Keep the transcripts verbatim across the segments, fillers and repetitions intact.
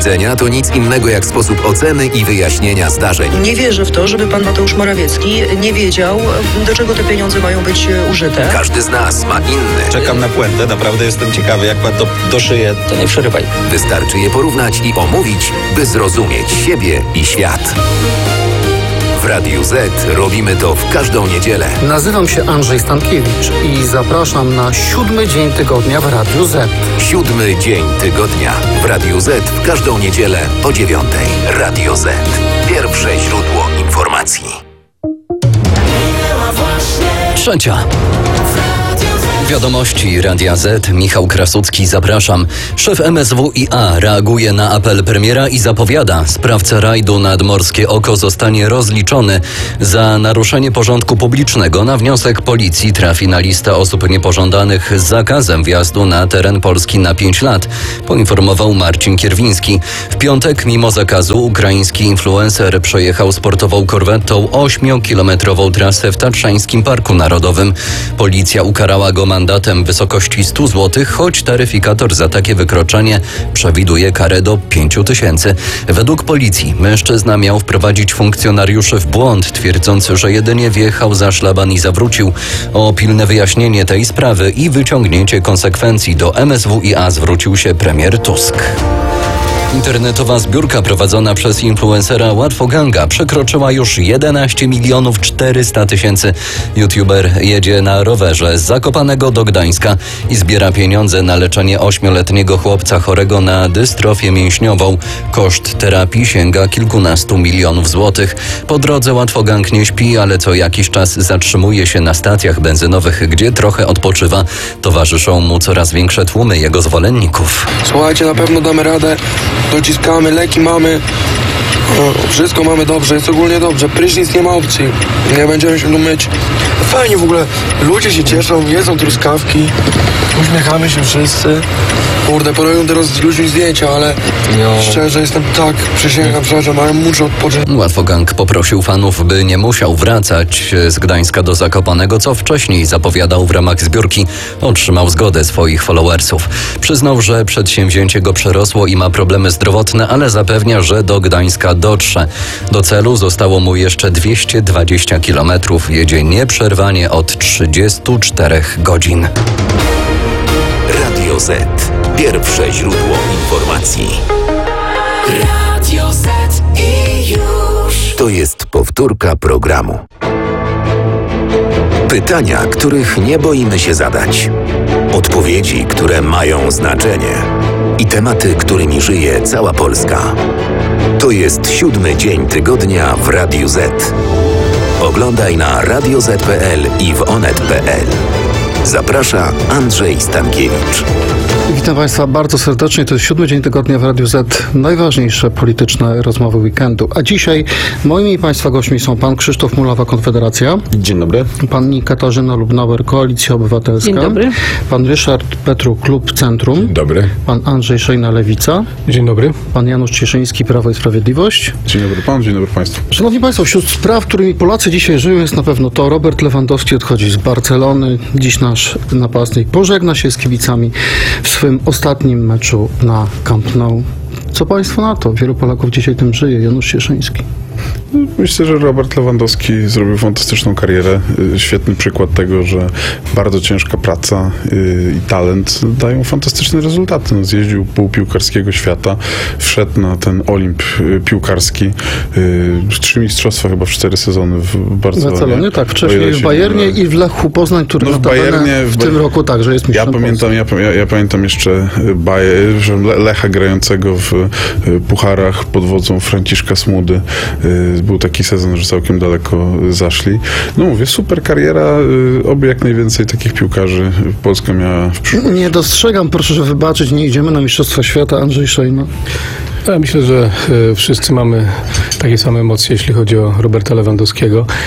widzenia to nic innego jak sposób oceny i wyjaśnienia zdarzeń. Nie wierzę w to, żeby pan Mateusz Morawiecki nie wiedział, do czego te pieniądze mają być użyte. Każdy z nas ma inny. Czekam na puentę, naprawdę jestem ciekawy, jak pan to doszyje, to nie przerywaj. Wystarczy je porównać i omówić, by zrozumieć siebie i świat. W Radiu Z robimy to w każdą niedzielę. Nazywam się Andrzej Stankiewicz i zapraszam na siódmy dzień tygodnia w Radiu Z. Siódmy dzień tygodnia w Radiu Z w każdą niedzielę o dziewiątej. Radio Z. Pierwsze źródło informacji. Trzecia. Wiadomości Radia Z. Michał Krasucki, zapraszam. Szef M S W i A reaguje na apel premiera i zapowiada, sprawca rajdu nad Morskie Oko zostanie rozliczony. Za naruszenie porządku publicznego na wniosek policji trafi na listę osób niepożądanych z zakazem wjazdu na teren Polski na pięć lat, poinformował Marcin Kierwiński. W piątek, mimo zakazu, ukraiński influencer przejechał sportową korwetą ośmiokilometrową trasę w Tatrzańskim Parku Narodowym. Policja ukarała go mandatem w wysokości stu złotych, choć taryfikator za takie wykroczenie przewiduje karę do pięciu tysięcy. Według policji mężczyzna miał wprowadzić funkcjonariuszy w błąd, twierdząc, że jedynie wjechał za szlaban i zawrócił. O pilne wyjaśnienie tej sprawy i wyciągnięcie konsekwencji do M S W i A zwrócił się premier Tusk. Internetowa zbiórka prowadzona przez influencera Łatwoganga przekroczyła już jedenaście milionów czterysta tysięcy. YouTuber jedzie na rowerze z Zakopanego do Gdańska i zbiera pieniądze na leczenie ośmioletniego chłopca chorego na dystrofię mięśniową. Koszt terapii sięga kilkunastu milionów złotych. Po drodze Łatwogang nie śpi, ale co jakiś czas zatrzymuje się na stacjach benzynowych, gdzie trochę odpoczywa. Towarzyszą mu coraz większe tłumy jego zwolenników. Słuchajcie, na pewno damy radę. Dociskamy, leki mamy, o, wszystko mamy dobrze, jest ogólnie dobrze, prysznic nie ma opcji, nie będziemy się tu myć. Fajnie w ogóle, ludzie się cieszą, jedzą truskawki, uśmiechamy się wszyscy. Kurde, porobią teraz z ludźmi zdjęcia, ale no. Szczerze jestem tak, przysięgam, przepraszam, ale muszę odpocząć. Łatwogang poprosił fanów, by nie musiał wracać z Gdańska do Zakopanego, co wcześniej zapowiadał w ramach zbiórki. Otrzymał zgodę swoich followersów. Przyznał, że przedsięwzięcie go przerosło i ma problemy zdrowotne, ale zapewnia, że do Gdańska dotrze. Do celu zostało mu jeszcze dwieście dwadzieścia kilometrów. Jedzie nieprzerwanie od trzydziestu czterech godzin. Radio Z. Pierwsze źródło informacji. Radio Z i już. To jest powtórka programu. Pytania, których nie boimy się zadać. Odpowiedzi, które mają znaczenie. I tematy, którymi żyje cała Polska. To jest siódmy dzień tygodnia w Radiu Z. Oglądaj na radio zet kropka pe el i w onet kropka pe el. Zaprasza Andrzej Stankiewicz. Witam Państwa bardzo serdecznie. To jest siódmy dzień tygodnia w Radiu Z. Najważniejsze polityczne rozmowy weekendu. A dzisiaj moimi i Państwa gośćmi są pan Krzysztof Mulawa, Konfederacja. Dzień dobry. Pani Katarzyna Lubnauer, Koalicja Obywatelska. Dzień dobry. Pan Ryszard Petru, Klub Centrum. Dzień dobry. Pan Andrzej Szejna, Lewica. Dzień dobry. Pan Janusz Cieszyński, Prawo i Sprawiedliwość. Dzień dobry Pan, dzień dobry Państwu. Szanowni Państwo, wśród spraw, którymi Polacy dzisiaj żyją, jest na pewno to. Robert Lewandowski odchodzi z Barcelony. Dziś nasz napastnik pożegna się z kibicami w swym ostatnim meczu na Camp Nou. Co Państwo na to? Wielu Polaków dzisiaj tym żyje. Janusz Cieszyński. Myślę, że Robert Lewandowski zrobił fantastyczną karierę. Świetny przykład tego, że bardzo ciężka praca i talent dają fantastyczne rezultaty. No, zjeździł pół piłkarskiego świata, wszedł na ten Olimp piłkarski. Trzy mistrzostwa chyba w cztery sezony w Barcelonie. W Barcelonie, tak. Wcześniej w Bayernie i w Lechu Poznań, który no w, Bayernie, w tym roku także jest mistrzem. Ja pamiętam, ja, ja, ja pamiętam jeszcze Bayer, że Lecha grającego w pucharach pod wodzą Franciszka Smudy. Był taki sezon, że całkiem daleko zaszli. No mówię, super kariera, oby jak najwięcej takich piłkarzy Polska miała w przyszłości. Nie dostrzegam, proszę że wybaczyć, nie idziemy na Mistrzostwa Świata. Andrzej Szejna. Ja myślę, że wszyscy mamy takie same emocje, jeśli chodzi o Roberta Lewandowskiego.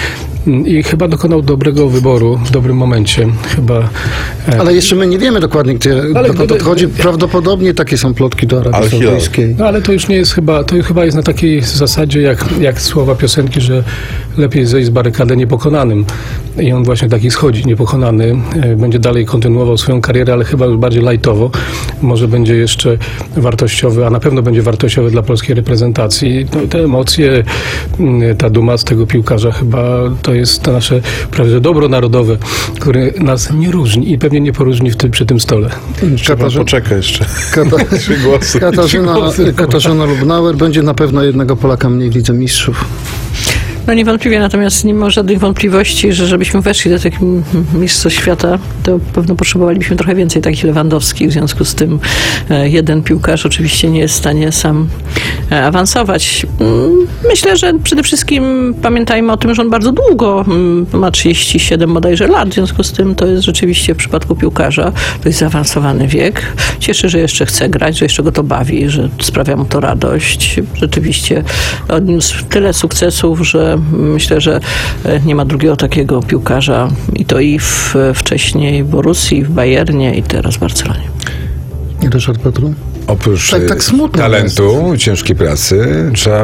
i chyba dokonał dobrego wyboru w dobrym momencie. Chyba. Ale jeszcze my nie wiemy dokładnie, gdzie Ale dokąd gdyby- odchodzi. Prawdopodobnie takie są plotki do Arabii Al-Hilal. Saudyjskiej. No ale to już nie jest chyba, to chyba jest na takiej zasadzie jak, jak słowa piosenki, że lepiej zejść z barykady niepokonanym. I on właśnie taki schodzi, niepokonany. E, Będzie dalej kontynuował swoją karierę, ale chyba już bardziej lajtowo. Może będzie jeszcze wartościowy, a na pewno będzie wartościowy dla polskiej reprezentacji. No, te emocje, mm, ta duma z tego piłkarza chyba to jest to nasze prawie że dobro narodowe, które nas nie różni i pewnie nie poróżni w tym, przy tym stole. Trzeba Katarzyna- poczekać jeszcze. Kata- Trzy głosy. Katarzyna, Trzy głosy. Katarzyna Lubnauer będzie na pewno jednego Polaka mniej w Lidze Mistrzów. No niewątpliwie, natomiast nie ma żadnych wątpliwości, że żebyśmy weszli do tych m- mistrzostw świata, to pewno potrzebowalibyśmy trochę więcej takich Lewandowskich. W związku z tym e, jeden piłkarz oczywiście nie jest w stanie sam e, awansować. Mm, Myślę, że przede wszystkim pamiętajmy o tym, że on bardzo długo mm, ma trzydzieści siedem bodajże lat. W związku z tym to jest rzeczywiście w przypadku piłkarza dość zaawansowany wiek. Cieszę, że jeszcze chce grać, że jeszcze go to bawi, że sprawia mu to radość. Rzeczywiście odniósł tyle sukcesów, że myślę, że e, nie ma drugiego takiego piłkarza i to i w, wcześniej w Borussii, w Bayernie i teraz w Barcelonie. Ryszard Petru? Oprócz Tak- tak e, smutno talentu, ciężkiej pracy, trzeba